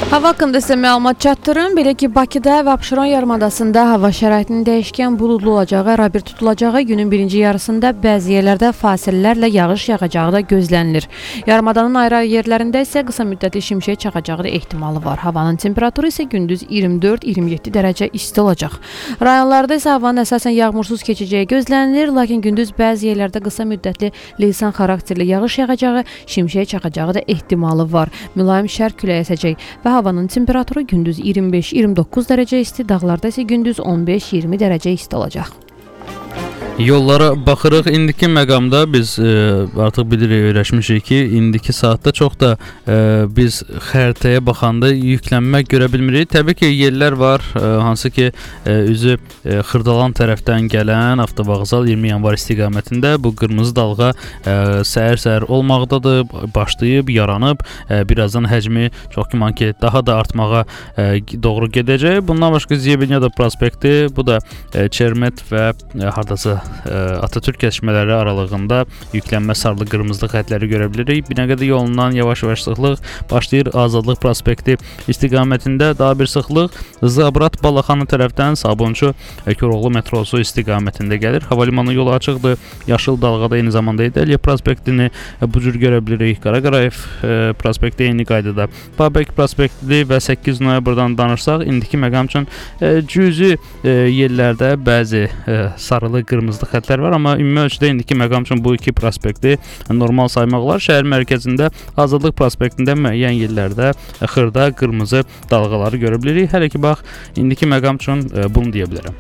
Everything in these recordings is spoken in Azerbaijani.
Hava haqqında sizə məlumat çatdırım. Belə ki, Bakıda və Abşeron yarımadasında hava şəraitinin dəyişkən buludlu olacağı, arabir tutulacağı, günün birinci yarısında bəzi yerlərdə fasilələrlə yağış yağacağı da gözlənilir. Yarımadanın ayrı yerlərində isə qısa müddətli şimşək çaxacağı da ehtimalı var. Havanın temperaturu isə gündüz 24-27 dərəcə isti olacaq. Rayonlarda isə havanın əsasən yağmursuz keçəcəyi gözlənilir, lakin gündüz bəzi yerlərdə qısa müddətli leysan xarakterli yağış yağacağı, şimşək çaxacağı da ehtimalı var. Mülayim şərq küləyi əsəcək və havanın temperaturu gündüz 25-29 dərəcə isti, dağlarda isə gündüz 15-20 dərəcə isti olacaq. Yollara baxırıq. İndiki məqamda biz artıq bilirik, öyrəşmişik ki, indiki saatda çox da biz xəritəyə baxanda yüklənmə görə bilmirik. Təbii ki, yerlər var, hansı ki, üzü Xırdalan tərəfdən gələn avtovağzal 20 yanvar istiqamətində bu qırmızı dalğa səhər-səhər olmaqdadır, başlayıb, yaranıb, birazdan həcmi çox güman ki, daha da artmağa doğru gedəcək. Bundan başqa Ziyebinyada prospekti, bu da Çermet və hardasa Atatürk kəsişmələri aralığında yüklənmə sarılı qırmızı xətləri görə bilirik. Binəqədi yolundan yavaş-yavaş sıxlıq başlayır. Azadlıq prospekti istiqamətində daha bir sıxlıq Zabrat Balaxanı tərəfdən Sabunçu Koroğlu metrosu istiqamətində gəlir. Havalimanı yolu açıqdır. Yaşıl dalğada eyni zamanda İdəliyə prospektini bu cür görə bilirik. Qaraqarayev prospekti eyni qaydada. Babək prospekti və 8 noyabrdan danışsaq, indiki məqam üçün cüzi yerlərdə bəzi sarılı qırmızı xətlər var, amma ümumi ölçüdə indiki məqam üçün bu iki prospekti normal saymaq olar. Şəhər mərkəzində Azadlıq prospektində müəyyən yerlərdə xırda qırmızı dalğaları görə bilirik. Hələ ki, bax, indiki məqam üçün bunu deyə bilərəm.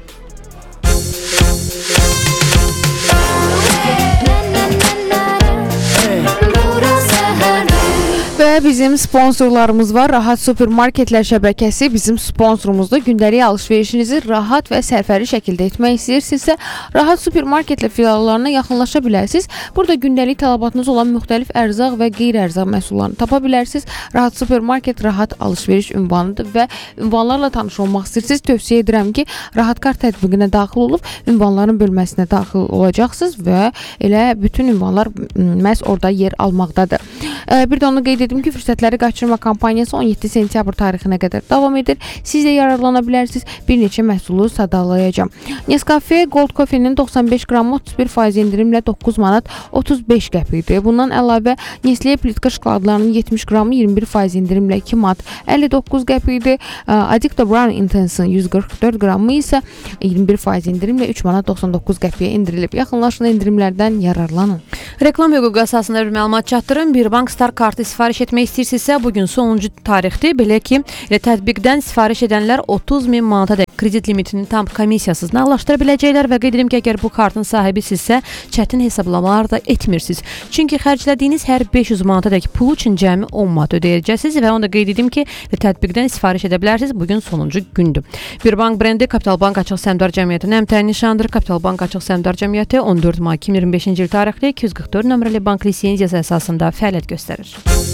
Və bizim sponsorlarımız var. Rahat Supermarketlər şəbəkəsi bizim sponsorumuzdur. Gündəlik alış-verişinizi rahat və sərfəli şəkildə etmək istəyirsinizsə, Rahat Supermarketlər filiallarına yaxınlaşa bilərsiniz. Burada gündəlik tələbatınız olan müxtəlif ərzaq və qeyri-ərzaq məhsullarını tapa bilərsiniz. Rahat Supermarket rahat alış-veriş ünvanıdır və ünvanlarla tanış olmaq istəyirsiniz. Tövsiyə edirəm ki, Rahat Kart tətbiqinə daxil olub ünvanların bölməsinə daxil olacaqsınız və elə bütün ünvanlar məhz orada yer almaqdadır. Bir də onu qeyd edim ki, fürsətləri qaçırma kampaniyası 17 sentyabr tarixinə qədər davam edir. Siz də yararlana bilərsiniz. Bir neçə məhsulu sadalayacağım. Nescafe Gold Coffee-nin 95 qramı 31% endirimlə 9 manat 35 qəpikdir. Bundan əlavə Nestle plitka şokoladlarının 70 qramı 21% endirimlə 2 manat 59 qəpikdir. Adicto Brown Intense'ın 144 qramı isə 21% endirimlə 3 manat 99 qəpiyə endirilib. Yaxınlaşın endirimlərdən yararlanın. Reklam hüququ əsasında bir məlumat çatdırın. Bir bank Star kartı sifariş etmək istəyirsinizsə, bugün sonuncu tarixdir. Belə ki, tətbiqdən sifariş edənlər 30.000 manata dək kredit limitini tam komissiyasız nağdlaşdıra biləcəklər və qeyd edim ki, əgər bu kartın sahibisinizsə, çətin hesablamalar da etmirsiniz. Çünki xərclədiyiniz hər 500 manata dək pul üçün cəmi 10 manat ödəyəcəksiniz və onu da qeyd edim ki, tətbiqdən sifariş edə bilərsiniz. Bugün sonuncu gündür. Bir bank brendi Kapital Bank Açıq Səhmdar Cəmiyyətinin əmtəyi nişanıdır. Kapital Bank Açıq Səhmdar Cəmiyyəti 14 may 2025-ci il tarixli 244 nömrəli bank lisenziyası əsasında fəaliyyət göstərir.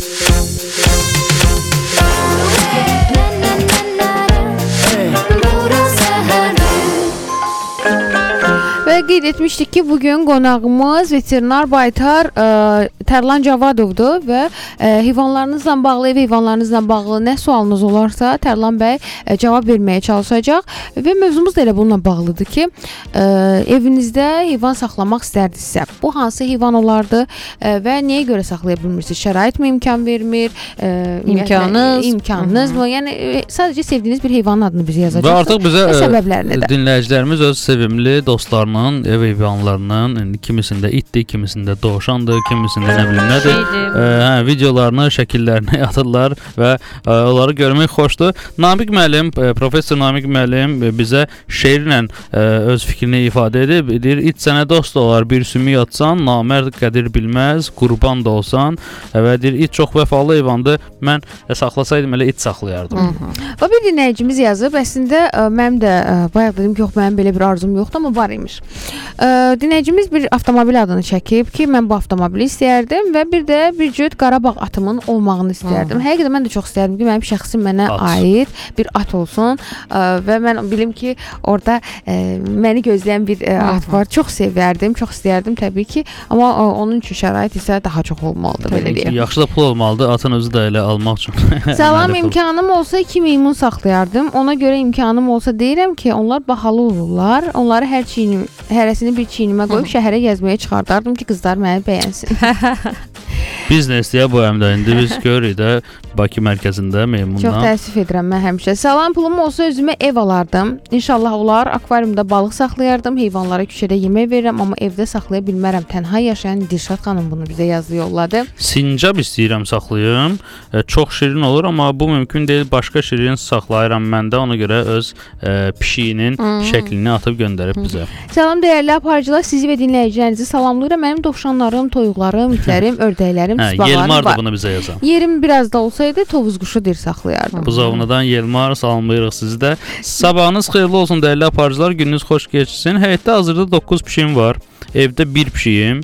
Və qeyd etmişdik ki, bugün qonağımız veterinar baytar Tərlan Cavadovdur və heyvanlarınızla bağlı, ev heyvanlarınızla bağlı nə sualınız olarsa Tərlan bəy cavab verməyə çalışacaq və mövzumuz da elə bununla bağlıdır ki, evinizdə heyvan saxlamaq istərdinizsə, bu hansı heyvan olardı və nəyə görə saxlaya bilmirsiniz? Şərait mi imkan vermir? İmkanınız mı? Yəni sadəcə sevdiyiniz bir heyvanın adını bizə yazacaqsınız. Və artıq bizə dinləyicilərimiz öz sevimli dostlarının, ev heyvanlarının kimisində itdir, kimisində dovşandır, kimisində nə bilim nədir, videolarını, şəkillərini atırlar və onları görmək xoşdur. Namiq müəllim, professor Namiq müəllim bizə şeirlə öz fikrini ifadə edib, deyir, it sənə dost olar, bir sümük atsan, namərd qədir bilməz, qurban da olsan və deyir, it çox vəfalı heyvandır, mən saxlasaydım elə it saxlayardım. Və bir dinləyicimiz yazıb, əslində mənim də bayaq dedim ki, yox, mənim belə bir arzum yoxdur, amma var imiş. Dinləyicimiz bir avtomobil adını çəkib ki, mən bu avtomobili istəyərdim və bir də bir cüt Qarabağ atımın olmağını istəyərdim. Həqiqətən mən də çox istəyərdim ki, mənim şəxsim mənə aid bir at olsun və mən bilim ki, orada məni gözləyən bir at var. Çox sevərdim, çox istəyərdim təbii ki, amma onun üçün şərait isə daha çox olmalıdır, belə deyək. Yaxşı da pul olmalıdır, atın özü də elə almaq üçün. Salam, imkanım olsa 2 meymun saxlayardım. Ona görə imkanım olsa deyirəm ki, onlar bahalı olurlar. Onları hərəsini bir çiynimə qoyub şəhərə gəzməyə çıxardardım ki, qızlar məni bəyənsin. Biznesliyə bu həm də indi biz görürük də Bakı mərkəzində meymundan. Çox təəssüf edirəm mən həmişə. Salam, pulum olsa özümə ev alardım. İnşallah olar. Akvariumda balıq saxlayardım. Heyvanlara küçədə yemək verirəm, amma evdə saxlaya bilmərəm. Tənha yaşayan Dilşad xanım bunu bizə yazı yolladı. Sincab istəyirəm saxlayım. Çox şirin olur, amma bu mümkün deyil. Başqa şirin saxlayıram mən də. Ona görə öz pişiyinin şəklini atıb göndərib bizə. Salam dəyərli aparıcılar, sizi və dinləyicilərinizi salamlayıram. Mənim dovşanlarım, toyuqlarım, itlərim, ördəklərim, tüsbağlarım var. Yelmar da bunu bizə yazan. Yerim biraz da olsaydı tovuz quşu dir saxlayardım. Buzovnadan Yelmar, salamlayırıq sizi də. Sabahınız xeyirli olsun dəyərli aparıcılar. Gününüz xoş keçsin. Həyətdə hazırda 9 pişiyim var. Evdə 1 pişiyim.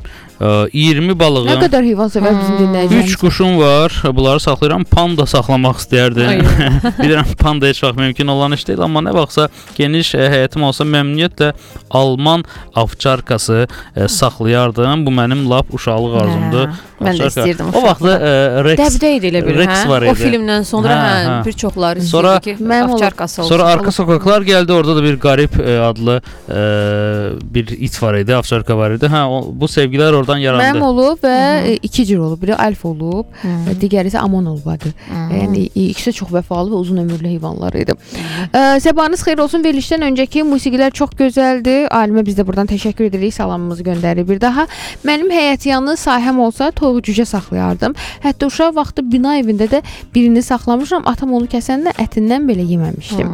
20 balığım. Nə qədər heyvan sevər bizim dinləyicilərimiz? 3 quşum var. Bunları saxlayıram. Panda saxlamaq istəyərdim. Bilirəm panda heç vaxt mümkün olan iş deyil, amma nə vaxtsa geniş həyətim olsa məmnuniyyətlə Alman ovçarkası saxlayardım. Bu mənim lap uşaqlıq arzumdur. Mən də istəyirdim. O vaxt Rex Dəbdə idi elə bir, Rex var idi. O filmdən sonra bir çoxları istəyirdi ki, ovçarkası olsun. Sonra arka sokaklar gəldi. Orada da bir Qarib adlı bir it var idi, ovçarka var idi. Bu sevgilər oradan yarandı. Mənim olub və 2 cür olub. Biri alf olub, digəri isə amon olub adı. Yəni ikisi çox vəfalı və uzun ömürlü heyvanlar idi. Sabahınız xeyir olsun. Verilişdən öncəki musiqilər çox gözəldir. Alimə biz də buradan təşəkkür edirik. Salamımızı göndərir bir daha. Mənim həyətyanı sahəm olsa toyuq cücə saxlayardım. Hətta uşaq vaxtı bina evində də birini saxlamışam. Atam onu kəsəndə ətindən belə yeməmişdim.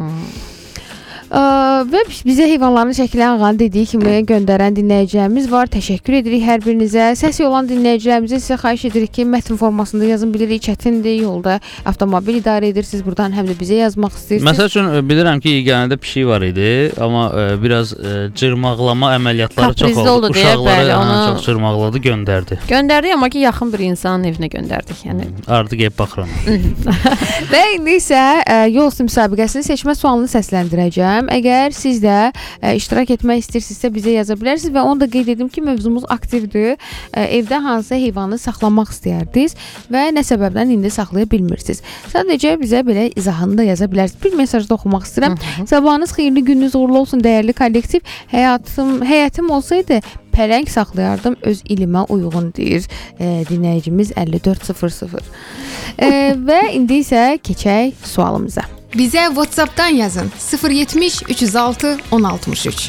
Və bizə heyvanların şəkillərini ağanı dediyi kimi göndərən dinləyicilərimiz var. Təşəkkür edirik hər birinizə. Səsi olan dinləyicilərimizə sizə xahiş edirik ki, mətn formasında yazın. Bilirik çətindir, yolda avtomobil idarə edirsiniz. Buradan həm də bizə yazmaq istəyirsiniz. Məsəl üçün bilirəm ki, yeganədə pişik var idi, amma biraz cırmaqlama əməliyyatları çox oldu. Uşaqları çox cırmaqladı, göndərdi. Göndərdi, amma ki, yaxın bir insanın evinə göndərdik. Yəni artıq ev baxıram. Və indi isə yol üstü müsabiqəsinin seçmə sualını səsləndirəcəm. Əgər siz də iştirak etmək istəyirsinizsə bizə yaza bilərsiniz və onu da qeyd edim ki, mövzumuz aktivdir. Evdə hansı heyvanı saxlamaq istəyərdiniz və nə səbəbdən indi saxlaya bilmirsiniz. Sadəcə bizə belə izahını da yaza bilərsiniz. Bir mesajda oxumaq istəyirəm. Sabahınız xeyirli, gününüz uğurlu olsun dəyərli kollektiv. Həyatım olsaydı pələng saxlayardım, öz ilimə uyğun deyir dinləyicimiz 5400. Və indi isə keçək sualımıza. Bizə WhatsApp-dan yazın 070 306 1063.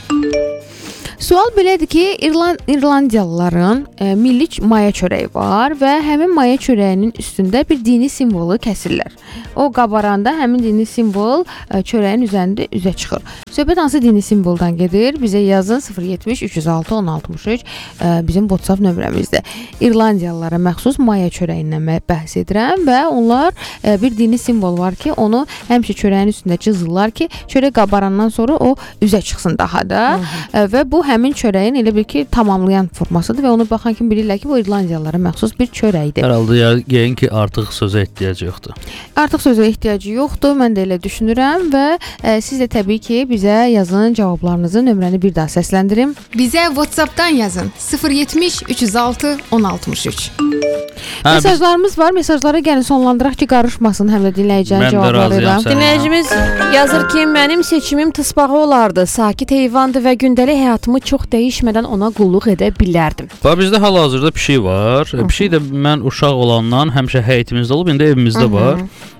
Sual belədir ki, İrlandiyalıların milli maya çörəyi var və həmin maya çörəyinin üstündə bir dini simvolu kəsirlər. O qabaranda həmin dini simvol çörəyin üzərində üzə çıxır. Söhbət hansı dini simvoldan gedir? Bizə yazın 070 306 1063 bizim WhatsApp nömrəmizdir. İrlandiyalılara məxsus maya çörəyindən bəhs edirəm və onlar bir dini simvol var ki, onu həmişə çörəyin üstündə cızırlar ki, çörək qabarandan sonra o üzə çıxsın daha da və bu həmin çörəyin elə bil ki, tamamlayan formasıdır və onu baxan kimi bilirlər ki, bu İrlandiyalılara məxsus bir çörəkdir. Hər halda yəqin ki, artıq sözə ehtiyac yoxdur. Artıq sözə ehtiyacı yoxdur, mən də elə düşünürəm və siz də təbii ki, bizə yazın cavablarınızı, nömrəni bir daha səsləndirim. Bizə WhatsApp-dan yazın 070 306 1063. Mesajlarımız var, mesajlara gəlin sonlandıraq ki, qarışmasın həm də dinləyicinin cavabları ilə. Dinləyicimiz yazır ki, mənim seçimim tısbağa olardı, sakit heyvandır və gündəlik həyatımı çox dəyişmədən ona qulluq edə bilərdim. Bizdə hal-hazırda pişik var. Pişik də mən uşaq olandan həmişə həyətimizdə olub, indi evimizdə var.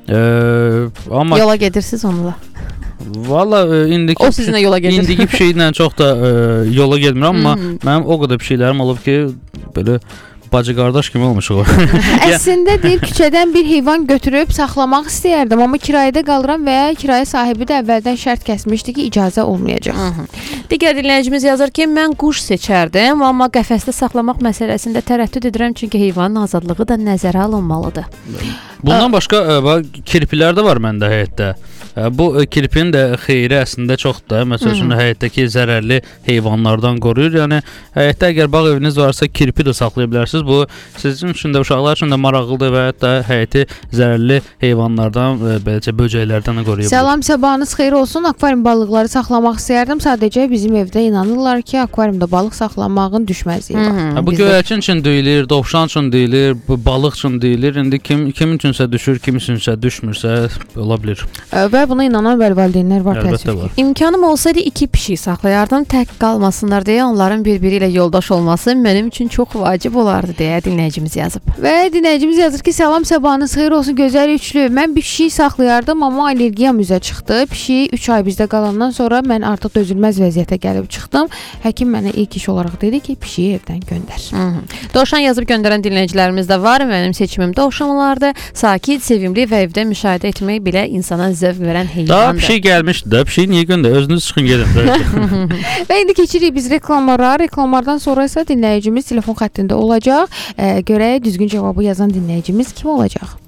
Amma yola gedirsiniz onunla. Valla o sizinlə yola gedir. İndiki pişiklə çox da yola getmirəm, amma mənim o qədər pişiklərim olub ki, belə bacı qardaş kimi olmuşuq. Əslində deyir, küçədən bir heyvan götürüb saxlamaq istəyərdim, amma kirayədə qalıram və ya kirayə sahibi də əvvəldən şərt kəsmişdi ki, icazə olmayacaq. Digər dinləyicimiz yazır ki, mən quş seçərdim, amma qəfəsdə saxlamaq məsələsində tərəddüd edirəm, çünki heyvanın azadlığı da nəzərə alınmalıdır. Bundan başqa kirpilər də var məndə həyətdə. Bu kirpinin də xeyri əslində çoxdur. Məsəl üçün həyətdəki zərərli heyvanlardan qoruyur. Yəni həyətdə əgər bağ eviniz varsa kirpi də saxlaya bilərsiniz. Bu sizin üçün də uşaqlar üçün də maraqlıdır və hətta həyəti zərərli heyvanlardan, beləcə böcəklərdən də qoruya bilər. Salam, sabahınız xeyir olsun. Akvarium balıqları saxlamaq istəyərdim. Sadəcə bizim evdə inanırlar ki, akvariumda balıq saxlamağın düşməzliyi var. Bu göyərçin üçün deyilir, dovşan üçün deyilir, bu balıq üçün deyilir. İndi kim üçünsə düşür, kim üçünsə düşmürsə ola bilər. Və buna inanan valideynlər var, Əlbəttə təəssüf var. ki. İmkanım olsaydı 2 pişik saxlayardım, tək qalmasınlar deyə onların bir-biri ilə yoldaş olması mənim üçün çox vacib olardı deyə dinləyicimiz yazıb. Və dinləyicimiz yazır ki, salam, sabahınız xeyir olsun, gözəl üçlü. Mən bir pişik saxlayardım, amma allergiyam üzə çıxdı. Pişik 3 ay bizdə qalandan sonra mən artıq dözülməz vəziyyətə gəlib çıxdım. Həkim mənə ilk iş olaraq dedi ki, pişiyi evdən göndər. Dovşan yazıb göndərən dinləyicilərimiz də var. Mənim seçimim dovşan olardı. Sakit, sevimli və evdə müşahidə etmək belə insana zövq verən Daha heyvandır. pişik gəlmişdi də, pişiyi niyə göndər? Özünüz çıxın gedin də. Və indi keçirik biz reklamlara. Reklamlardan sonra isə dinləyicimiz telefon xəttində olacaq. Görək düzgün cavabı yazan dinləyicimiz kim olacaq?